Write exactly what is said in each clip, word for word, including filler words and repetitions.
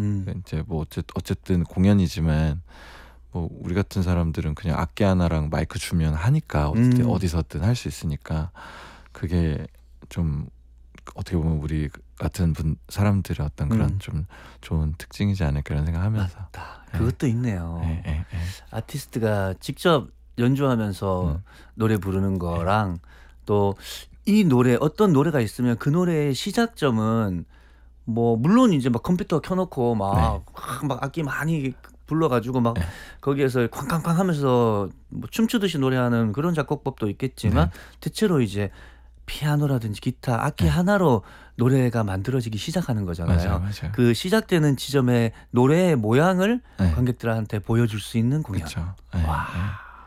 음. 이제 뭐 어쨌, 어쨌든 공연이지만 뭐 우리 같은 사람들은 그냥 악기 하나랑 마이크 주면 하니까 어디, 음. 어디서든 할 수 있으니까 그게 좀 어떻게 보면 우리 같은 분 사람들의 어떤 그런 음. 좀 좋은 특징이지 않을까 이런 생각하면서 맞다. 네. 그것도 있네요. 네, 네, 네. 아티스트가 직접 연주하면서 음. 노래 부르는 거랑 또 이 노래 어떤 노래가 있으면 그 노래의 시작점은 뭐 물론 이제 막 컴퓨터 켜놓고 막, 네. 막 악기 많이 불러가지고 막 네. 거기에서 쾅쾅쾅 하면서 뭐 춤추듯이 노래하는 그런 작곡법도 있겠지만 네. 대체로 이제 피아노라든지 기타, 악기 네. 하나로 노래가 만들어지기 시작하는 거잖아요. 맞아요, 맞아요. 그 시작되는 지점의 노래의 모양을 네. 관객들한테 보여줄 수 있는 공연. 그렇죠. 네, 와. 네.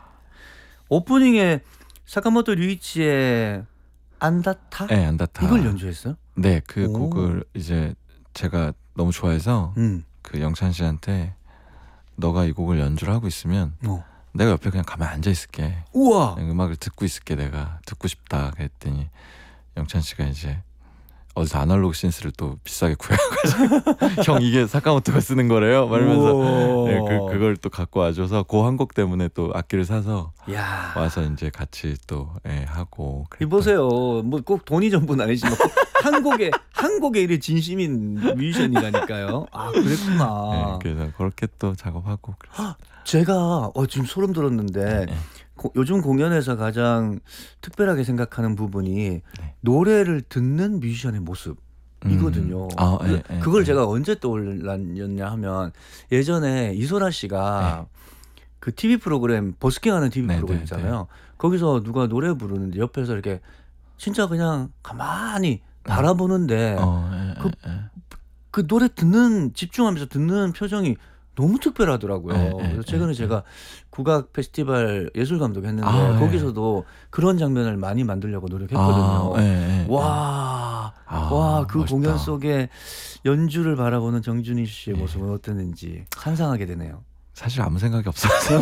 오프닝에 사카모토 류이치의 안다타 네, 안다타. 이걸 연주했어요? 네, 그 오. 곡을 이제 제가 너무 좋아해서 음. 그 영찬 씨한테 너가 이 곡을 연주를 하고 있으면 어. 내가 옆에 그냥 가만히 앉아 있을게. 우와. 그냥 음악을 듣고 있을게. 내가 듣고 싶다. 그랬더니 영찬 씨가 이제 어디서 아날로그 신스를 또 비싸게 구해가지고 형 이게 사카모토가 쓰는 거래요? 말면서 네, 그 그걸 또 갖고 와줘서 그 한 곡 때문에 또 악기를 사서 야. 와서 이제 같이 또 예, 하고. 이 보세요. 뭐 꼭 돈이 전부는 아니지만 꼭 한 곡에 한 곡에 이래 진심인 뮤지션이라니까요. 아 그랬구나. 네, 그래서 그렇게 또 작업하고. 그랬어요. 제가 어, 지금 소름 돋았는데 네. 고, 요즘 공연에서 가장 특별하게 생각하는 부분이 네. 노래를 듣는 뮤지션의 모습. 이거든요. 음. 아, 예, 예, 그걸 예. 제가 언제 떠올렸냐 하면 예전에 이소라 씨가 그 티비 프로그램 버스킹하는 티비 네, 프로그램 네, 있잖아요. 거기서 누가 노래 부르는데 옆에서 이렇게 진짜 그냥 가만히 바라보는데 어, 예, 그- 예, 예. 그 노래 듣는 집중하면서 듣는 표정이 너무 특별하더라고요. 네, 네, 그래서 최근에 네, 제가 국악 페스티벌 예술 감독 했는데 아, 거기서도 그런 장면을 많이 만들려고 노력했거든요. 아, 예, 예, 예. 와, 아, 와, 그 멋있다. 공연 속에 연주를 바라보는 정준희 씨의 예. 모습은 어땠는지 상상하게 되네요. 사실 아무 생각이 없었어요.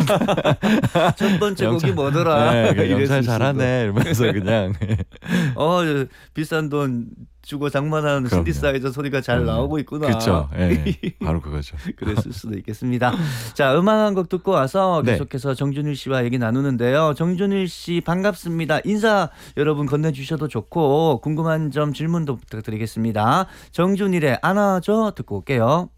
첫 번째 곡이 영찬- 뭐더라? 네, 그 이랬을 영찬 수도. 잘하네 이러면서 그냥 어, 비싼 돈 주고 장만한 그럼요. 신디사이저 소리가 잘 그럼요. 나오고 있구나. 그렇죠. 예, 바로 그거죠. 그랬을 수도 있겠습니다. 자, 음악 한 곡 듣고 와서 네. 계속해서 정준일 씨와 얘기 나누는데요. 정준일 씨 반갑습니다. 인사 여러분 건네주셔도 좋고 궁금한 점 질문도 부탁드리겠습니다. 정준일의 안아줘 듣고 올게요.